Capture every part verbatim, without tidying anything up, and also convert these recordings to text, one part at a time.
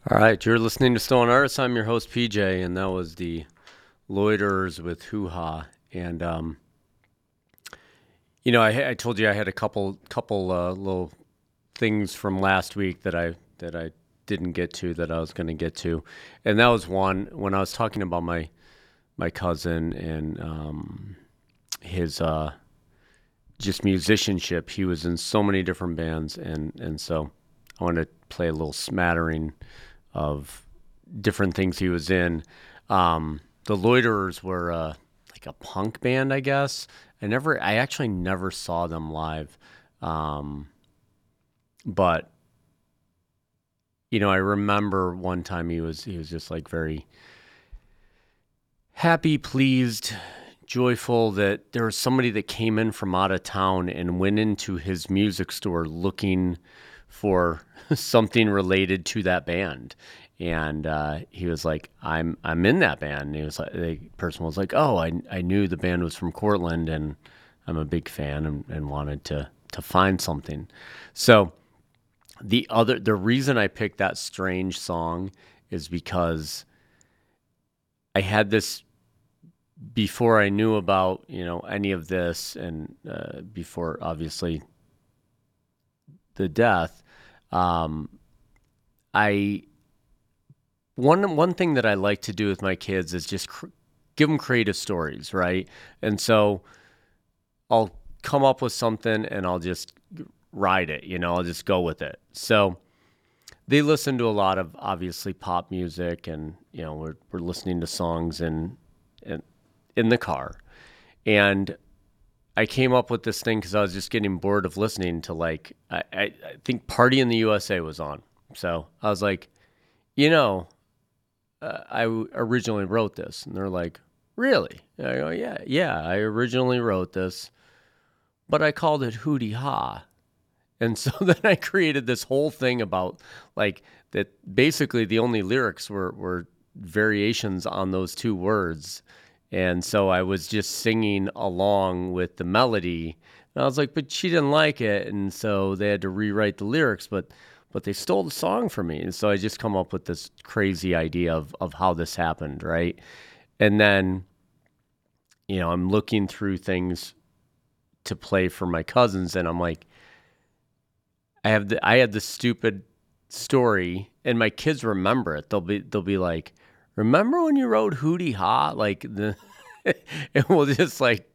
All right, you're listening to Stolen Artists. I'm your host P J, and that was the Loiterers with Hoo Ha. And um, you know, I, I told you I had a couple couple uh, little things from last week that I that I didn't get to that I was going to get to, and that was one when I was talking about my my cousin and um, his uh, just musicianship. He was in so many different bands, and and so I want to play a little smattering of different things he was in. Um, the Loiterers were uh, like a punk band, I guess. I never, I actually never saw them live, um, but you know, I remember one time he was he was just like very happy, pleased, joyful that there was somebody that came in from out of town and went into his music store looking for something related to that band. And uh, he was like, "I'm I'm in that band." And he was like, the person was like, "Oh, I I knew the band was from Cortland, and I'm a big fan, and, and wanted to to find something." So the other the reason I picked that strange song is because I had this before I knew about, you know, any of this, and uh, before obviously the death. Um, I one one thing that I like to do with my kids is just cr- give them creative stories, right? And so I'll come up with something and I'll just ride it, you know, I'll just go with it. So they listen to a lot of obviously pop music, and you know, we're we're listening to songs in in, in the car. And I came up with this thing because I was just getting bored of listening to, like, I, I, I think Party in the U S A was on. So I was like, you know, uh, I originally wrote this. And they're like, really? And I go, yeah, yeah, I originally wrote this, but I called it Hootie Ha. And so then I created this whole thing about, like, that basically the only lyrics were, were variations on those two words. And so I was just singing along with the melody. And I was like, but she didn't like it. And so they had to rewrite the lyrics, but but they stole the song from me. And so I just come up with this crazy idea of, of how this happened, right? And then, you know, I'm looking through things to play for my cousins, and I'm like, I have the, I had this stupid story, and my kids remember it. They'll be they'll be like, remember when you wrote Hootie Ha? Like the and we'll just, like,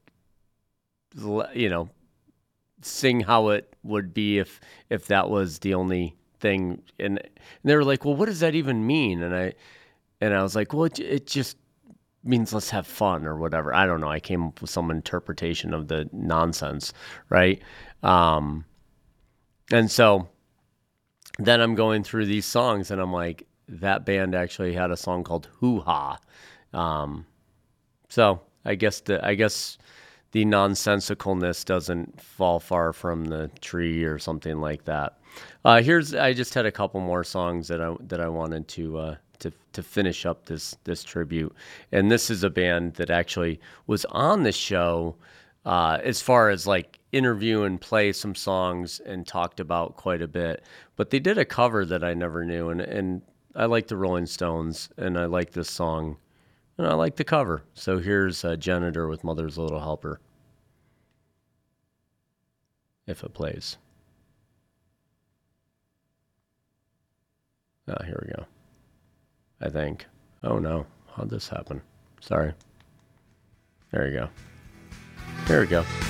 you know, sing how it would be if if that was the only thing. And, and they were like, well, what does that even mean? And I and I was like, well, it, it just means let's have fun or whatever. I don't know. I came up with some interpretation of the nonsense, right? Um, and so then I'm going through these songs, and I'm like, that band actually had a song called Hoo Ha. Um, so I guess the I guess the nonsensicalness doesn't fall far from the tree or something like that. Uh, here's I just had a couple more songs that I that I wanted to uh, to to finish up this this tribute, and this is a band that actually was on the show uh, as far as, like, interview and play some songs and talked about quite a bit. But they did a cover that I never knew, and and I like the Rolling Stones, and I like this song, and I like the cover. So here's uh, Janitor with Mother's Little Helper, if it plays. Ah, here we go. I think. Oh no, how'd this happen? Sorry. There you go. There we go.